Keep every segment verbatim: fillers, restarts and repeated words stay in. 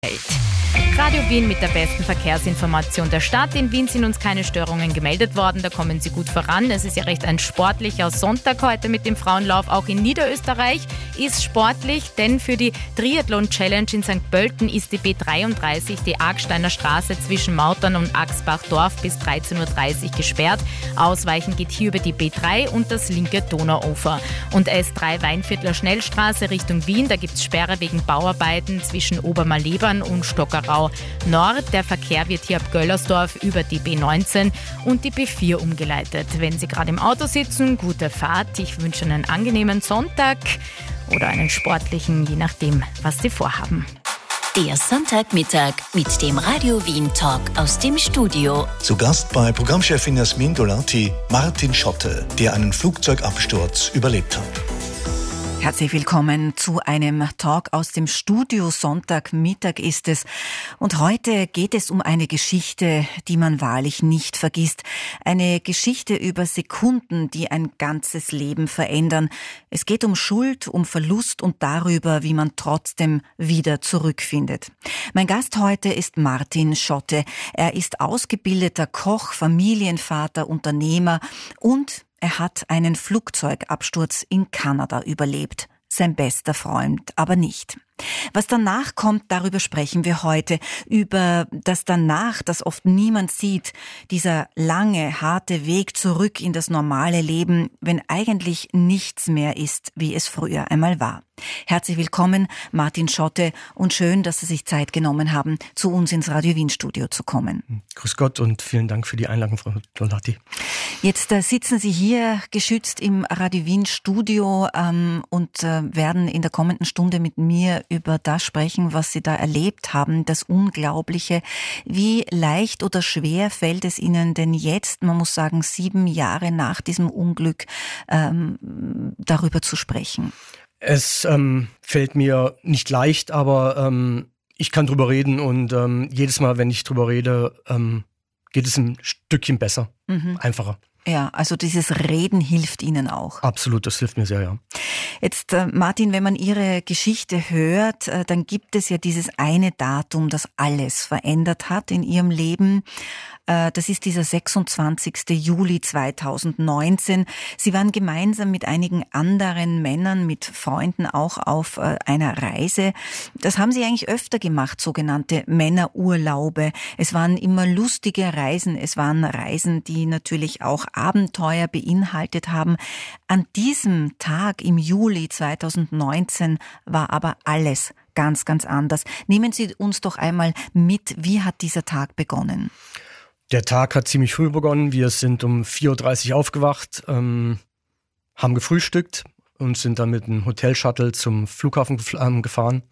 Radio Wien mit der besten Verkehrsinformation der Stadt. In Wien sind uns keine Störungen gemeldet worden, da kommen Sie gut voran. Es ist ja recht ein sportlicher Sonntag heute mit dem Frauenlauf. Auch in Niederösterreich ist sportlich, denn für die Triathlon-Challenge in Sankt Pölten ist die B dreiunddreißig, die Argsteiner Straße zwischen Mautern und Axbachdorf bis dreizehn Uhr dreißig gesperrt. Ausweichen geht hier über die B drei und das linke Donauufer. Und S drei Weinviertler Schnellstraße Richtung Wien, da gibt es Sperre wegen Bauarbeiten zwischen Obermalebern und Stockerau Nord. Der Verkehr wird hier ab Göllersdorf über die B neunzehn und die B vier umgeleitet. Wenn Sie gerade im Auto sitzen, gute Fahrt. Ich wünsche einen angenehmen Sonntag oder einen sportlichen, je nachdem, was Sie vorhaben. Der Sonntagmittag mit dem Radio Wien Talk aus dem Studio. Zu Gast bei Programmchefin Jasmin Dolati Martin Schotte, der einen Flugzeugabsturz überlebt hat. Herzlich willkommen zu einem Talk aus dem Studio. Sonntagmittag ist es. Und heute geht es um eine Geschichte, die man wahrlich nicht vergisst. Eine Geschichte über Sekunden, die ein ganzes Leben verändern. Es geht um Schuld, um Verlust und darüber, wie man trotzdem wieder zurückfindet. Mein Gast heute ist Martin Schotte. Er ist ausgebildeter Koch, Familienvater, Unternehmer und er hat einen Flugzeugabsturz in Kanada überlebt. Sein bester Freund aber nicht. Was danach kommt, darüber sprechen wir heute. Über das Danach, das oft niemand sieht. Dieser lange, harte Weg zurück in das normale Leben, wenn eigentlich nichts mehr ist, wie es früher einmal war. Herzlich willkommen, Martin Schotte, und schön, dass Sie sich Zeit genommen haben, zu uns ins Radio Wien Studio zu kommen. Grüß Gott und vielen Dank für die Einladung, Frau Dolati. Jetzt äh, sitzen Sie hier geschützt im Radio Wien Studio ähm, und äh, werden in der kommenden Stunde mit mir über das sprechen, was Sie da erlebt haben, das Unglaubliche. Wie leicht oder schwer fällt es Ihnen denn jetzt, man muss sagen, sieben Jahre nach diesem Unglück, ähm, darüber zu sprechen? Es ähm, fällt mir nicht leicht, aber ähm, ich kann drüber reden und ähm, jedes Mal, wenn ich drüber rede, ähm, geht es ein Stückchen besser, mhm. einfacher. Ja, also dieses Reden hilft Ihnen auch. Absolut, das hilft mir sehr, ja. Jetzt, äh, Martin, wenn man Ihre Geschichte hört, äh, dann gibt es ja dieses eine Datum, das alles verändert hat in Ihrem Leben. Äh, das ist dieser sechsundzwanzigster Juli zweitausendneunzehn. Sie waren gemeinsam mit einigen anderen Männern, mit Freunden auch auf äh, einer Reise. Das haben Sie eigentlich öfter gemacht, sogenannte Männerurlaube. Es waren immer lustige Reisen, es waren Reisen, die natürlich auch Abenteuer beinhaltet haben. An diesem Tag im Juli zweitausendneunzehn war aber alles ganz, ganz anders. Nehmen Sie uns doch einmal mit, wie hat dieser Tag begonnen? Der Tag hat ziemlich früh begonnen. Wir sind um vier Uhr dreißig aufgewacht, ähm, haben gefrühstückt und sind dann mit einem Hotel-Shuttle zum Flughafen gef- gefahren.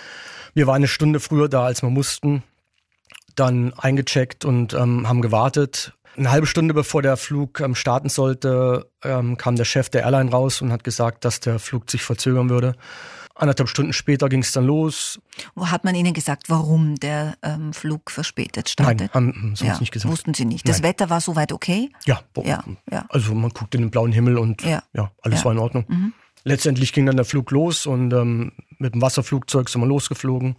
Wir waren eine Stunde früher da, als wir mussten, dann eingecheckt und ähm, haben gewartet. Eine halbe Stunde bevor der Flug ähm, starten sollte, ähm, kam der Chef der Airline raus und hat gesagt, dass der Flug sich verzögern würde. Anderthalb Stunden später ging es dann los. Wo hat man Ihnen gesagt, warum der ähm, Flug verspätet startet? Nein, haben sie uns ja, nicht gesagt. Wussten Sie nicht. Das Nein. Wetter war soweit okay? Ja, ja, ja. Also man guckt in den blauen Himmel und ja, ja alles ja. war in Ordnung. Mhm. Letztendlich ging dann der Flug los und ähm, mit dem Wasserflugzeug sind wir losgeflogen.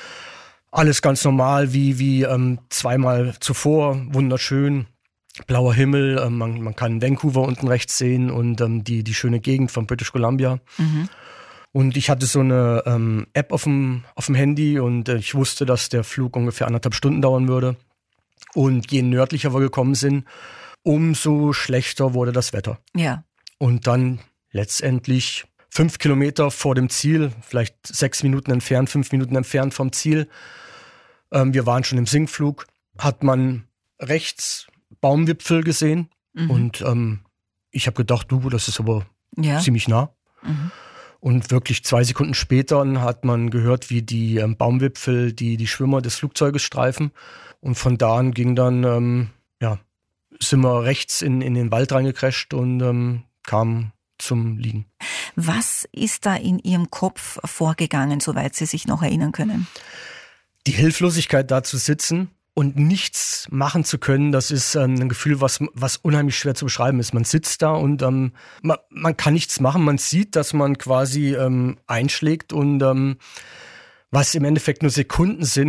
Alles ganz normal, wie, wie ähm, zweimal zuvor, wunderschön. Blauer Himmel, ähm, man, man kann Vancouver unten rechts sehen und ähm, die, die schöne Gegend von British Columbia. Mhm. Und ich hatte so eine ähm, App auf dem, auf dem Handy und äh, ich wusste, dass der Flug ungefähr anderthalb Stunden dauern würde. Und je nördlicher wir gekommen sind, umso schlechter wurde das Wetter. Ja. Und dann letztendlich fünf Kilometer vor dem Ziel, vielleicht sechs Minuten entfernt, fünf Minuten entfernt vom Ziel, ähm, wir waren schon im Sinkflug, hat man rechts Baumwipfel gesehen. Mhm. Und ähm, ich habe gedacht, du, das ist aber ja. ziemlich nah. Mhm. Und wirklich zwei Sekunden später hat man gehört, wie die ähm, Baumwipfel die, die Schwimmer des Flugzeuges streifen. Und von da an ging dann, ähm, ja, sind wir rechts in, in den Wald reingecrasht und ähm, kamen zum Liegen. Was ist da in Ihrem Kopf vorgegangen, soweit Sie sich noch erinnern können? Die Hilflosigkeit, da zu sitzen und nichts machen zu können, das ist ähm, ein Gefühl, was, was unheimlich schwer zu beschreiben ist. Man sitzt da und ähm, man, man kann nichts machen. Man sieht, dass man quasi ähm, einschlägt und ähm, was im Endeffekt nur Sekunden sind.